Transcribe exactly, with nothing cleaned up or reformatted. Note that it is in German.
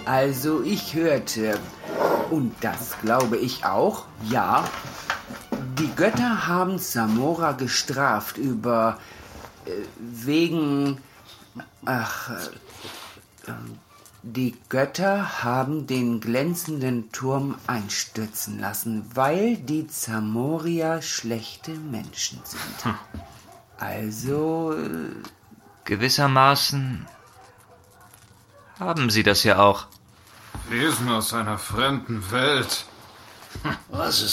Also ich hörte, und das glaube ich auch, ja, die Götter haben Zamora gestraft über, äh, wegen, ach, äh, die Götter haben den glänzenden Turm einstürzen lassen, weil die Zamorier schlechte Menschen sind. Hm. Also... Äh, Gewissermaßen haben sie das ja auch. Wesen aus einer fremden Welt. Was ist